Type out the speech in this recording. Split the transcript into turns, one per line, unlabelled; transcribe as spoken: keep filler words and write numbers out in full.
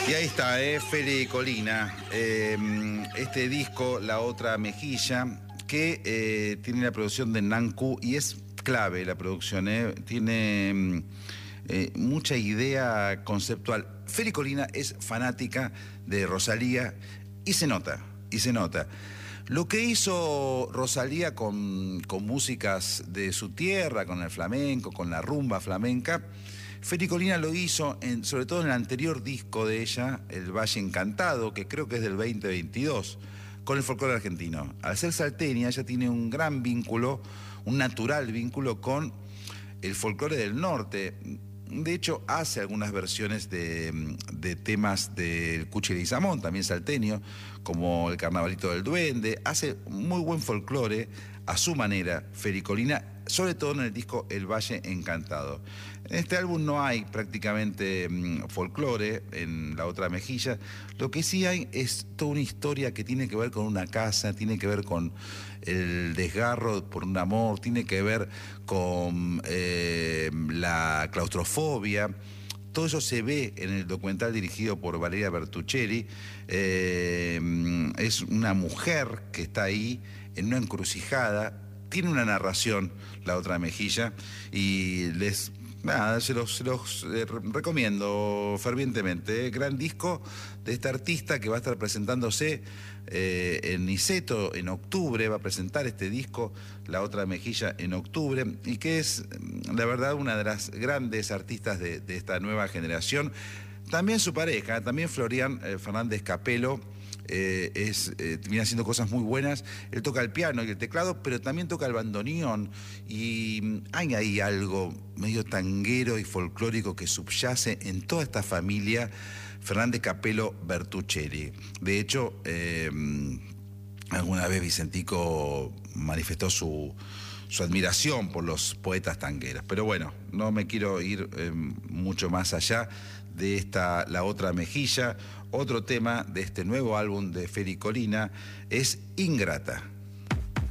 Y ahí está, eh, Feli Colina, eh, este disco, La Otra Mejilla, que eh, tiene la producción de Nanku y es clave la producción, eh, tiene eh, mucha idea conceptual. Feli Colina es fanática de Rosalía y se nota, y se nota. Lo que hizo Rosalía con, con músicas de su tierra, con el flamenco, con la rumba flamenca, Feli Colina lo hizo, en, sobre todo en el anterior disco de ella, El Valle Encantado, que creo que es del veinte veintidós, con el folclore argentino. Al ser salteña, ella tiene un gran vínculo, un natural vínculo con el folclore del norte. De hecho, hace algunas versiones de, de temas del Cuchi Leguizamón, también salteño, como el Carnavalito del Duende. Hace muy buen folclore a su manera, Feli Colina, sobre todo en el disco El Valle Encantado. En este álbum no hay prácticamente mmm, folclore, en La Otra Mejilla. Lo que sí hay es toda una historia que tiene que ver con una casa, tiene que ver con el desgarro por un amor, tiene que ver con eh, la claustrofobia. Todo eso se ve en el documental dirigido por Valeria Bertuccelli. Eh, es una mujer que está ahí en una encrucijada. Tiene una narración, La Otra Mejilla, y les, nada, se los, se los eh, recomiendo fervientemente. Gran disco de esta artista que va a estar presentándose eh, en Niceto en octubre, va a presentar este disco, La Otra Mejilla, en octubre, y que es, la verdad, una de las grandes artistas de, de esta nueva generación. También su pareja, también Florian eh, Fernández Capelo, Eh, es, eh, viene haciendo cosas muy buenas. Él toca el piano y el teclado, pero también toca el bandoneón, y hay ahí algo medio tanguero y folclórico que subyace en toda esta familia Fernández Capelo Bertuccelli. De hecho, eh, alguna vez Vicentico manifestó su, su admiración por los poetas tangueros. Pero bueno, no me quiero ir eh, mucho más allá de esta La Otra Mejilla. Otro tema de este nuevo álbum de Feli Colina es Ingrata.